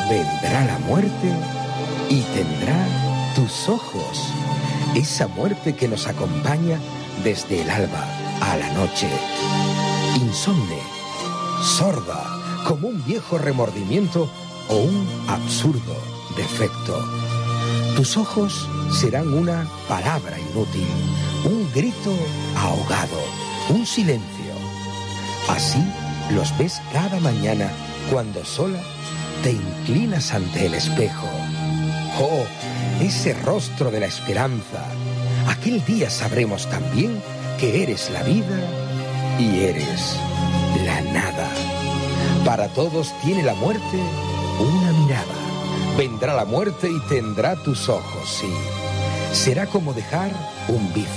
vendrá la muerte y tendrá tus ojos. Esa muerte que nos acompaña desde el alba a la noche. Insomne, sorda, como un viejo remordimiento o un absurdo defecto. Tus ojos serán una palabra inútil, un grito ahogado, un silencio. Así los ves cada mañana cuando sola te inclinas ante el espejo. Oh, ese rostro de la esperanza. Aquel día sabremos también que eres la vida y eres la nada. Para todos tiene la muerte una mirada. Vendrá la muerte y tendrá tus ojos, sí. Será como dejar un bife